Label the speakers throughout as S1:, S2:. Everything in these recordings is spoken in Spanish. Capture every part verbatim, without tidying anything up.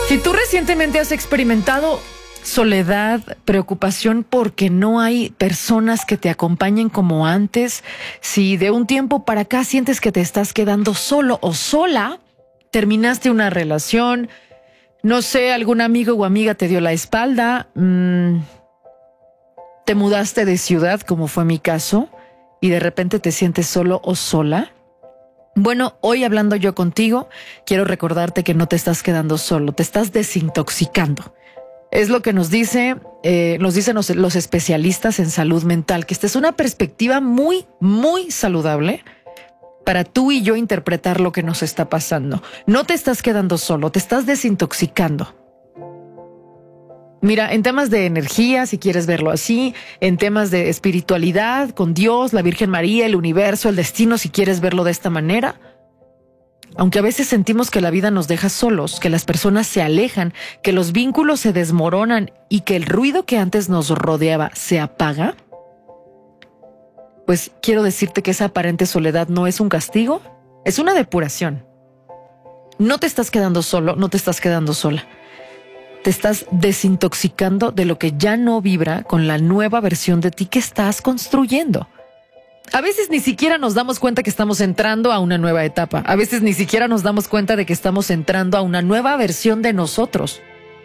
S1: Si tú recientemente has experimentado soledad, preocupación porque no hay personas que te acompañen como antes, si de un tiempo para acá sientes que te estás quedando solo o sola, terminaste una relación, no sé, algún amigo o amiga te dio la espalda, mmm, te mudaste de ciudad, como fue mi caso, y de repente te sientes solo o sola. Bueno, hoy hablando yo contigo, quiero recordarte que no te estás quedando solo, te estás desintoxicando. Es lo que nos dice, eh, nos dicen los, los especialistas en salud mental, que esta es una perspectiva muy, muy saludable para tú y yo interpretar lo que nos está pasando. No te estás quedando solo, te estás desintoxicando. Mira, en temas de energía, si quieres verlo así, en temas de espiritualidad, con Dios, la Virgen María, el universo, el destino, si quieres verlo de esta manera. Aunque a veces sentimos que la vida nos deja solos, que las personas se alejan, que los vínculos se desmoronan y que el ruido que antes nos rodeaba se apaga, pues quiero decirte que esa aparente soledad no es un castigo, es una depuración. No te estás quedando solo, no te estás quedando sola. Te estás desintoxicando de lo que ya no vibra con la nueva versión de ti que estás construyendo. A veces ni siquiera nos damos cuenta que estamos entrando a una nueva etapa. A veces ni siquiera nos damos cuenta de que estamos entrando a una nueva versión de nosotros.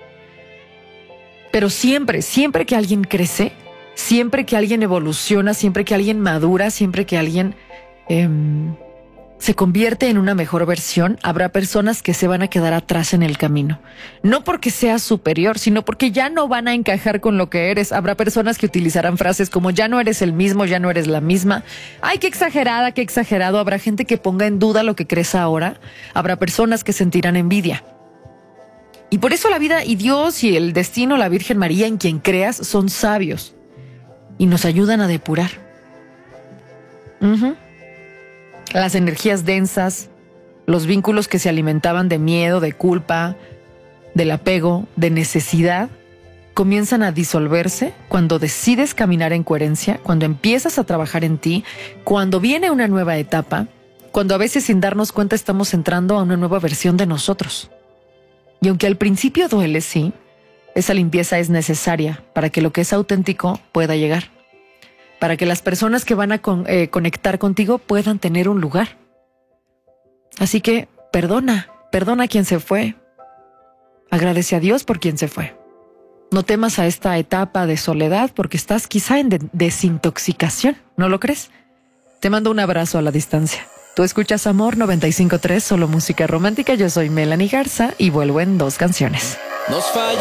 S1: Pero siempre, siempre que alguien crece, siempre que alguien evoluciona, siempre que alguien madura, siempre que alguien eh, se convierte en una mejor versión, habrá personas que se van a quedar atrás en el camino. No porque seas superior, sino porque ya no van a encajar con lo que eres. Habrá personas que utilizarán frases como ya no eres el mismo, ya no eres la misma. Ay, qué exagerada, qué exagerado. Habrá gente que ponga en duda lo que crees ahora. Habrá personas que sentirán envidia. Y por eso la vida y Dios y el destino, la Virgen María, en quien creas, son sabios y nos ayudan a depurar. Uh-huh. Las energías densas, los vínculos que se alimentaban de miedo, de culpa, del apego, de necesidad, comienzan a disolverse cuando decides caminar en coherencia, cuando empiezas a trabajar en ti, cuando viene una nueva etapa, cuando a veces sin darnos cuenta estamos entrando a una nueva versión de nosotros. Y aunque al principio duele, sí, esa limpieza es necesaria para que lo que es auténtico pueda llegar. Para que las personas que van a con, eh, conectar contigo puedan tener un lugar. Así que perdona, perdona a quien se fue. Agradece a Dios por quien se fue. No temas a esta etapa de soledad porque estás quizá en de- desintoxicación, ¿no lo crees? Te mando un abrazo a la distancia. Tú escuchas Amor noventa y cinco punto tres, solo música romántica. Yo soy Melanie Garza y vuelvo en dos canciones.
S2: Nos falla.